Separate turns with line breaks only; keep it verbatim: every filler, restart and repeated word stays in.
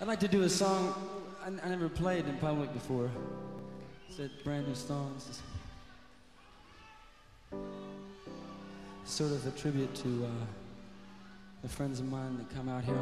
I'd like to do a song I, I never played in public before. It's a brand new song. It's sort of a tribute to uh, the friends of mine that come out here